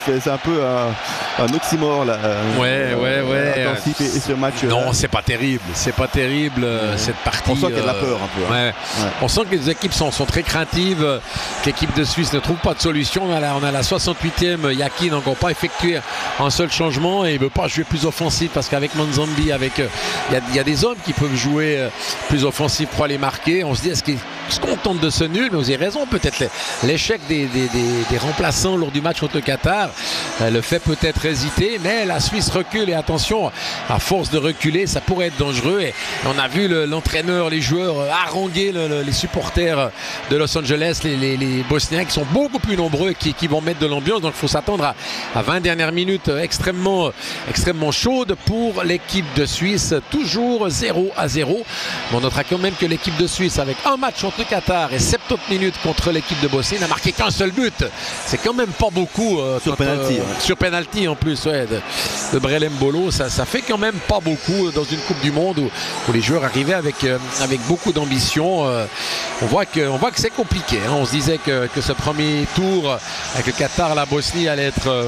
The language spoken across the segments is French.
C'est un peu un oxymore là. Ouais. Intensif et ce match. Non, c'est pas terrible. C'est pas terrible cette partie. On sent qu'il y a de la peur un peu. Ouais. On sent que les équipes sont très craintives. Que l'équipe de Suisse ne trouve pas de solution. On a la 68e. Yakin n'ont pas effectué un seul changement et il ne veut pas jouer plus offensif parce qu'avec Manzambi, il y a des hommes qui peuvent jouer plus offensif pour aller marquer. On se dit est-ce qu'on tente de ce nul? Mais vous avez raison, peut-être l'échec des remplaçants lors du match contre le Qatar le fait peut-être hésiter, mais la Suisse recule et attention, à force de reculer, ça pourrait être dangereux et on a vu l'entraîneur, les joueurs haranguer les supporters de Los Angeles, les Bosniens qui sont beaucoup plus nombreux et qui vont mettre de l'ambiance, donc il faut s'attendre à 20 dernières minutes extrêmement chaudes pour l'équipe de Suisse, toujours 0-0. On notera quand même que l'équipe de Suisse avec un match contre le Qatar et 70 minutes contre l'équipe de Bosnie n'a marqué qu'un seul but. C'est quand même pas beaucoup sur penalty en plus de Brel Mbolo. Ça fait quand même pas beaucoup dans une Coupe du Monde où les joueurs arrivaient avec beaucoup d'ambition. On voit que c'est compliqué. On se disait que ce premier tour avec le Qatar, la Bosnie allait être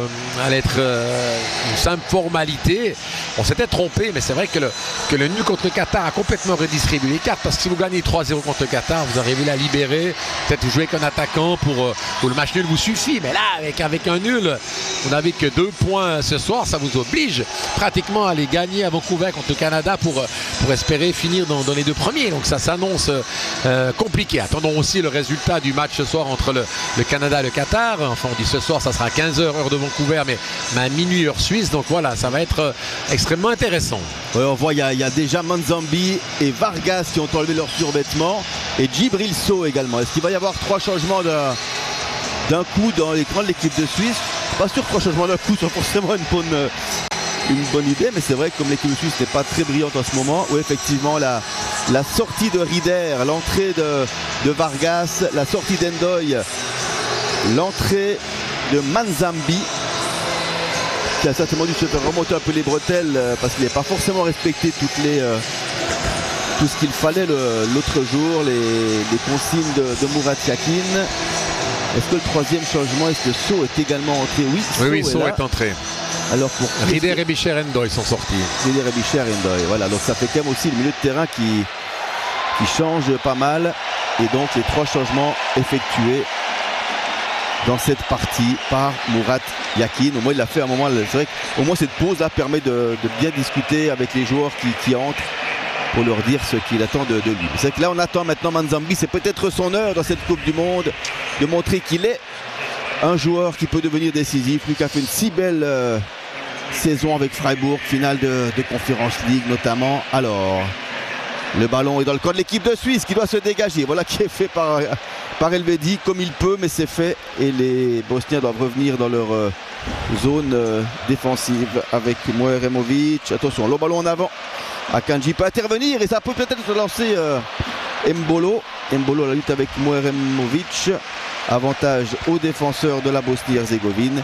une simple formalité. On s'était trompé, mais c'est vrai que le nul contre le Qatar a complètement redistribué les cartes parce que si vous gagnez 3-0 contre le Qatar, vous arrivez à libérer, peut-être vous jouez qu'un attaquant pour le match nul vous suffit, mais là avec un nul, vous n'avez que 2 points ce soir, ça vous oblige pratiquement à aller gagner à Vancouver contre le Canada pour espérer finir dans les 2 premiers, donc ça s'annonce compliqué. Attendons aussi le résultat du match ce soir entre le Canada et le Qatar. Enfin on dit ce soir, ça sera à 15h heure de Vancouver, mais à minuit heure suisse, donc voilà, ça va être extrêmement intéressant. Ouais, on voit il y a déjà Manzambi et Vargas qui ont enlevé leur survêtement et Djibril Sow également. Est-ce qu'il va y avoir 3 changements d'un coup dans l'écran de l'équipe de Suisse? Pas sûr que 3 changements d'un coup sont forcément une bonne idée, mais c'est vrai que comme l'équipe de Suisse n'est pas très brillante en ce moment, où effectivement la sortie de Rieder, l'entrée de Vargas, la sortie d'Endoy, l'entrée de Manzambi, qui a certainement dû se faire remonter un peu les bretelles parce qu'il n'est pas forcément respecté tout ce qu'il fallait l'autre jour, les consignes de Murat Yakin. Est-ce que le 3e changement, est-ce que Sow est également entré? Oui, Sow est entré. Alors pour Rieder et Bicher Endoy sont sortis. Rieder et Bicher Endoy, voilà, donc ça fait quand même aussi le milieu de terrain qui change pas mal et donc les 3 changements effectués dans cette partie par Murat Yakin. Au moins il l'a fait à un moment, c'est vrai qu'au moins cette pause là permet de bien discuter avec les joueurs qui entrent pour leur dire ce qu'il attend de lui. C'est que là on attend maintenant Manzambi, c'est peut-être son heure dans cette Coupe du Monde de montrer qu'il est un joueur qui peut devenir décisif, lui qui a fait une si belle saison avec Freiburg, finale de Conference League notamment. Alors le ballon est dans le camp de l'équipe de Suisse qui doit se dégager, voilà qui est fait par Elvedi comme il peut, mais c'est fait et les Bosniens doivent revenir dans leur zone défensive avec Mueremovic. Attention, le ballon en avant, Akanji peut intervenir et ça peut peut-être se lancer Mbolo la lutte avec Mueremovic, avantage aux défenseurs de la Bosnie-Herzégovine.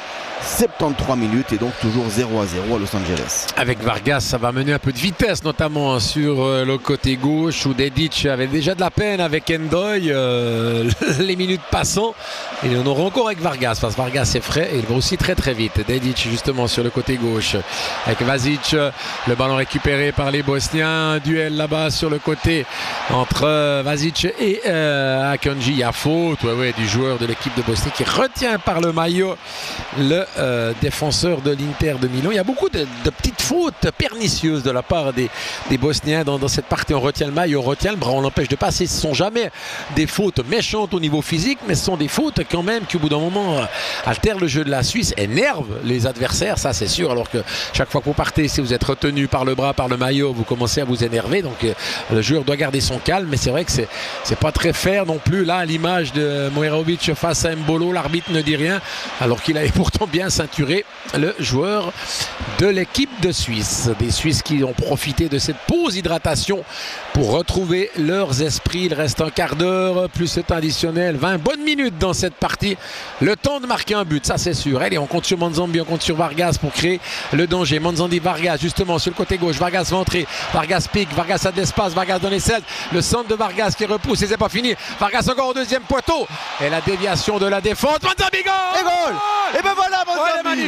73 minutes et donc toujours 0-0 à Los Angeles. Avec Vargas, ça va mener un peu de vitesse, notamment sur le côté gauche où Dedic avait déjà de la peine avec Endoy. Les minutes passant, et on aura encore avec Vargas, parce que Vargas est frais et il va aussi très très vite. Dedic justement sur le côté gauche avec Vasic, le ballon récupéré par les Bosniens, un duel là-bas sur le côté entre Vasic et Akanji. Il y a faute du joueur de l'équipe de Bosnie qui retient par le maillot le défenseur de l'Inter de Milan. Il y a beaucoup de petites fautes pernicieuses de la part des Bosniens dans cette partie. On retient le maillot, on retient le bras, on l'empêche de passer. Ce ne sont jamais des fautes méchantes au niveau physique, mais ce sont des fautes quand même qui au bout d'un moment altèrent le jeu de la Suisse, énervent les adversaires, ça c'est sûr, alors que chaque fois que vous partez, si vous êtes retenu par le bras, par le maillot, vous commencez à vous énerver, donc le joueur doit garder son calme, mais c'est vrai que c'est pas très fair non plus. Là, à l'image de Muerovic face à Mbolo, l'arbitre ne dit rien, alors qu'il avait pourtant bien ceinturé le joueur de l'équipe de Suisse. Des Suisses qui ont profité de cette pause hydratation pour retrouver leurs esprits. Il reste un quart d'heure plus cet additionnel, 20 bonnes minutes dans cette partie. Le temps de marquer un but, ça c'est sûr. Allez, on compte sur Manzambi, on compte sur Vargas pour créer le danger. Manzambi, Vargas justement sur le côté gauche. Vargas va entrer, Vargas pique, Vargas a de l'espace, Vargas dans les selles. Le centre de Vargas qui repousse et c'est pas fini. Vargas encore au deuxième poteau. Et la déviation de la défense. Manzambi, goal! Et ben voilà, Oh, elle est Manzambi.